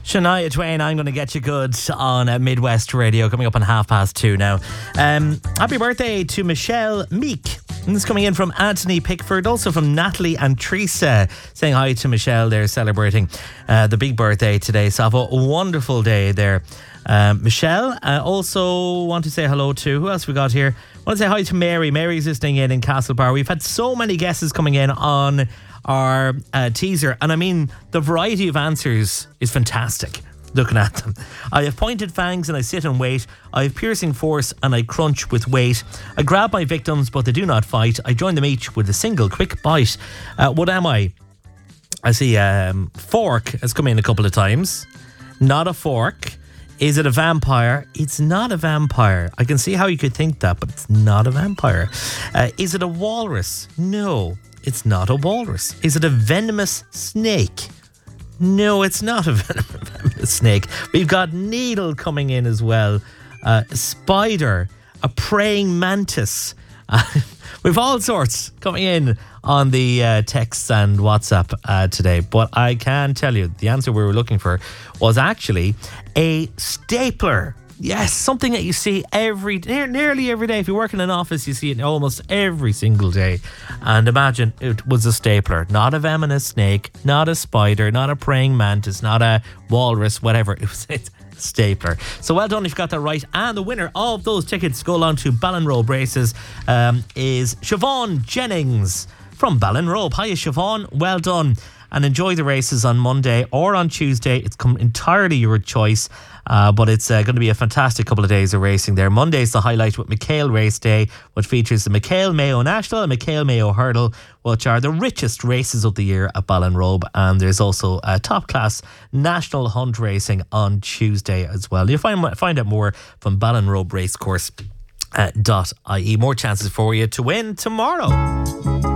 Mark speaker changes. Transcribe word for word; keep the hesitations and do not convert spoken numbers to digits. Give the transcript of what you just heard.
Speaker 1: Shania Twain, I'm going to get you good on uh, Midwest Radio, coming up on half past two now. Um, happy birthday to Michelle Meek. And this is coming in from Anthony Pickford, also from Natalie and Teresa, saying hi to Michelle. They're celebrating uh, the big birthday today. So have a wonderful day there. Um, Michelle, uh, also want to say hello to, who else we got here? I want to say hi to Mary. Mary's listening in in Castlebar. We've had so many guesses coming in on our uh, teaser, and I mean the variety of answers is fantastic looking at them. I have pointed fangs and I sit and wait. I have piercing force and I crunch with weight. I grab my victims but they do not fight. I join them each with a single quick bite. Uh, what am I? I see um, fork has come in a couple of times. Not a fork. Is it a vampire? It's not a vampire. I can see how you could think that, but it's not a vampire. Uh, is it a walrus? No, it's not a walrus. Is it a venomous snake? No, it's not a venomous snake. We've got needle coming in as well. Uh, a spider, a praying mantis. Uh, we've all sorts coming in on the uh, texts and WhatsApp uh, today. But I can tell you the answer we were looking for was actually a stapler. Yes, something that you see every, nearly every day. If you work in an office, you see it almost every single day. And imagine it was a stapler, not a venomous snake, not a spider, not a praying mantis, not a walrus, whatever. It was a stapler. So well done if you got that right. And the winner of those tickets to go along to Ballinrobe races um, is Siobhan Jennings from Ballinrobe. Hiya, Siobhan. Well done. And enjoy the races on Monday or on Tuesday. It's come entirely your choice. Uh, but it's uh, going to be a fantastic couple of days of racing there. Monday's the highlight with McHale Race Day, which features the McHale Mayo National and McHale Mayo Hurdle, which are the richest races of the year at Ballinrobe. And there's also a top-class national hunt racing on Tuesday as well. You'll find, find out more from ballinrobe racecourse dot I E. More chances for you to win tomorrow.